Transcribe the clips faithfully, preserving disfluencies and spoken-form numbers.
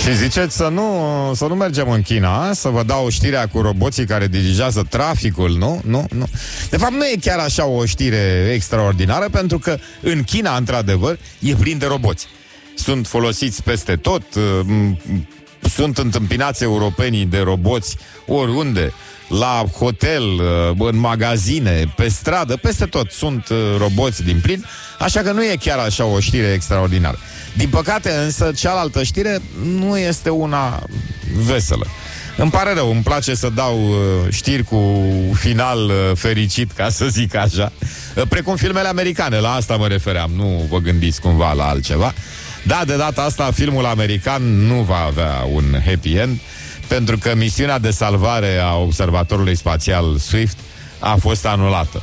Și ziceți să nu, să nu mergem în China, să vă dau știrea cu roboții care dirigează traficul, nu? Nu, nu. De fapt, nu e chiar așa o știre extraordinară, pentru că în China, într-adevăr, e plin de roboți. Sunt folosiți peste tot, sunt întâmpinați europenii de roboți oriunde, la hotel, în magazine, pe stradă, peste tot sunt roboți din plin, așa că nu e chiar așa o știre extraordinară. Din păcate, însă, cealaltă știre nu este una veselă. Îmi pare rău, îmi place să dau știri cu final fericit, ca să zic așa, precum filmele americane, la asta mă refeream, nu vă gândiți cumva la altceva. Da, de data asta, filmul american nu va avea un happy end, pentru că misiunea de salvare a observatorului spațial Swift a fost anulată.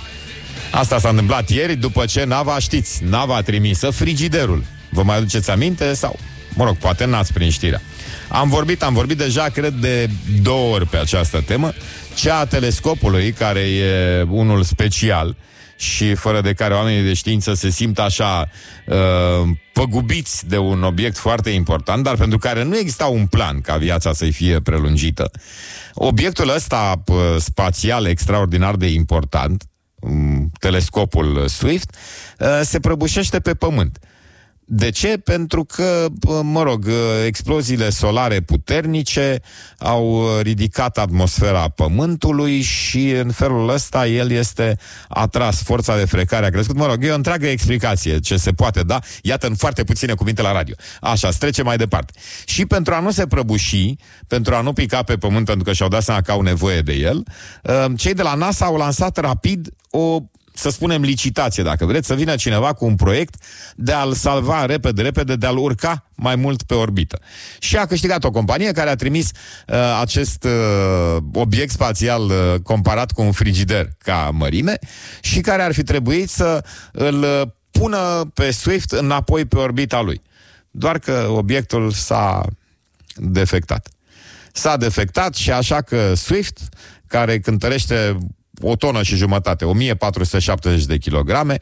Asta s-a întâmplat ieri, după ce nava, știți, nava trimisă frigiderul. Vă mai aduceți aminte? Sau, mă rog, poate n-ați prins știrea. Am vorbit, am vorbit deja, cred, de două ori pe această temă, cea a telescopului, care e unul special și fără de care oamenii de știință se simt așa uh, păgubiți de un obiect foarte important, dar pentru care nu exista un plan ca viața să-i fie prelungită. Obiectul ăsta uh, spațial extraordinar de important, um, telescopul Swift, uh, se prăbușește pe Pământ. De ce? Pentru că, mă rog, exploziile solare puternice au ridicat atmosfera Pământului și în felul ăsta el este atras, forța de frecare a crescut. Mă rog, e o întreagă explicație ce se poate da, iată, în foarte puține cuvinte la radio. Așa, să trecem mai departe. Și pentru a nu se prăbuși, pentru a nu pica pe Pământ, pentru că și-au dat seama că au nevoie de el, cei de la NASA au lansat rapid o, să spunem, licitație, dacă vreți, să vină cineva cu un proiect de a-l salva repede, repede, de a-l urca mai mult pe orbită. Și a câștigat o companie care a trimis uh, acest uh, obiect spațial uh, comparat cu un frigider ca mărime și care ar fi trebuit să îl uh, pună pe Swift înapoi pe orbita lui. Doar că obiectul s-a defectat. S-a defectat și așa că Swift, care cântărește o tonă și jumătate, o mie patru sute șaptezeci de kilograme,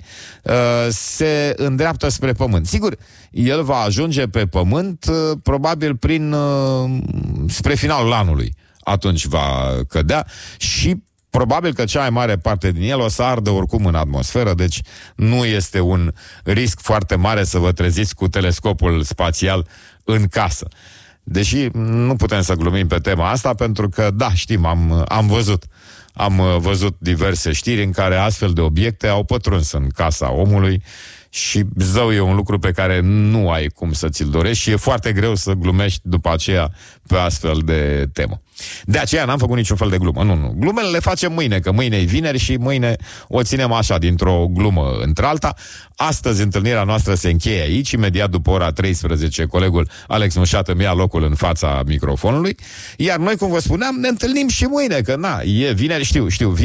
se îndreaptă spre Pământ. Sigur, el va ajunge pe Pământ probabil prin spre finalul anului. Atunci va cădea și probabil că cea mai mare parte din el o să ardă oricum în atmosferă, deci nu este un risc foarte mare să vă treziți cu telescopul spațial în casă. Deși nu putem să glumim pe tema asta, pentru că, da, știm, am, am văzut Am văzut diverse știri în care astfel de obiecte au pătruns în casa omului și, zău, e un lucru pe care nu ai cum să ți-l dorești și e foarte greu să glumești după aceea pe astfel de temă. De aceea n-am făcut niciun fel de glumă. Nu, nu. Glumele le facem mâine, că mâine e vineri și mâine o ținem așa, dintr-o glumă într-alta. Astăzi întâlnirea noastră se încheie aici, imediat după ora treisprezece, colegul Alex Mușat îmi ia locul în fața microfonului, iar noi, cum vă spuneam, ne întâlnim și mâine, că na, e vineri, știu, știu,